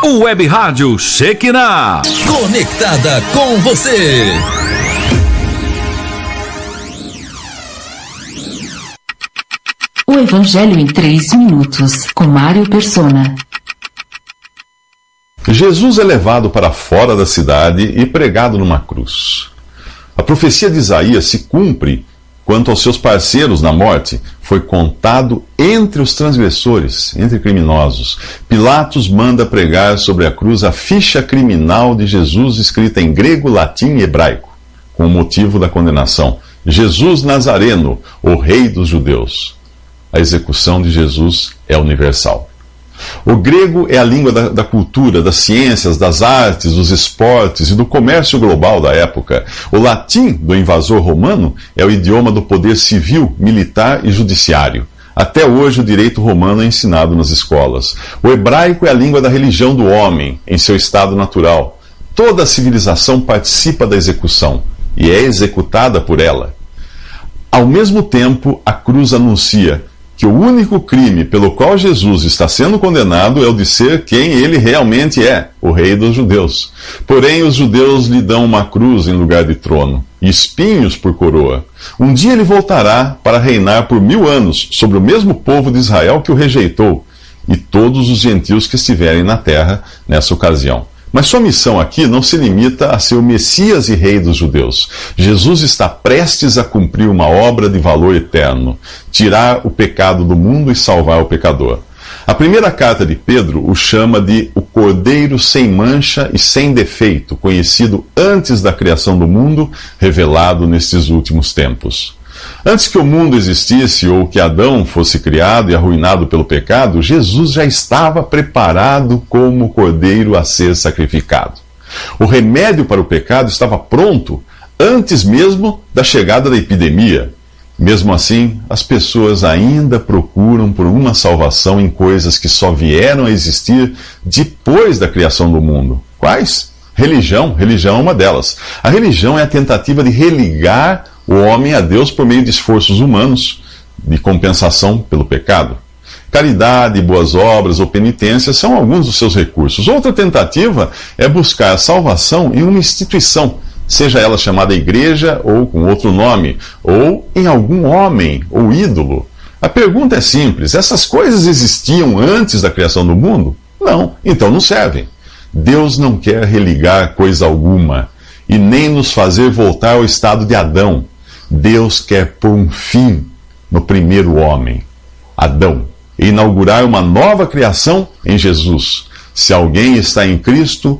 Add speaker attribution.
Speaker 1: Web Rádio Shekinah.
Speaker 2: Conectada com você.
Speaker 3: O Evangelho em 3 minutos, com Mário Persona.
Speaker 4: Jesus é levado para fora da cidade e pregado numa cruz. A profecia de Isaías se cumpre quanto aos seus parceiros na morte. Foi contado entre os transgressores, entre criminosos. Pilatos manda pregar sobre a cruz a ficha criminal de Jesus, escrita em grego, latim e hebraico, com o motivo da condenação: Jesus Nazareno, o Rei dos Judeus. A execução de Jesus é universal. O grego é a língua da cultura, das ciências, das artes, dos esportes e do comércio global da época. O latim do invasor romano é o idioma do poder civil, militar e judiciário. Até hoje o direito romano é ensinado nas escolas. O hebraico é a língua da religião do homem, em seu estado natural. Toda a civilização participa da execução e é executada por ela. Ao mesmo tempo, a cruz anuncia que o único crime pelo qual Jesus está sendo condenado é o de ser quem ele realmente é, o Rei dos Judeus. Porém, os judeus lhe dão uma cruz em lugar de trono, e espinhos por coroa. Um dia ele voltará para reinar por 1000 anos sobre o mesmo povo de Israel que o rejeitou, e todos os gentios que estiverem na terra nessa ocasião. Mas sua missão aqui não se limita a ser o Messias e Rei dos Judeus. Jesus está prestes a cumprir uma obra de valor eterno: tirar o pecado do mundo e salvar o pecador. A primeira carta de Pedro o chama de o Cordeiro sem mancha e sem defeito, conhecido antes da criação do mundo, revelado nestes últimos tempos. Antes que o mundo existisse ou que Adão fosse criado e arruinado pelo pecado, Jesus já estava preparado como cordeiro a ser sacrificado. O remédio para o pecado estava pronto antes mesmo da chegada da epidemia. Mesmo assim, as pessoas ainda procuram por uma salvação em coisas que só vieram a existir depois da criação do mundo. Quais? Religião. Religião é uma delas. A religião é a tentativa de religar o homem a Deus por meio de esforços humanos de compensação pelo pecado. Caridade, boas obras ou penitência são alguns dos seus recursos. Outra tentativa é buscar a salvação em uma instituição, seja ela chamada igreja ou com outro nome, ou em algum homem ou ídolo. A pergunta é simples: essas coisas existiam antes da criação do mundo? Não, então não servem. Deus não quer religar coisa alguma e nem nos fazer voltar ao estado de Adão. Deus quer pôr um fim no primeiro homem, Adão, e inaugurar uma nova criação em Jesus. Se alguém está em Cristo,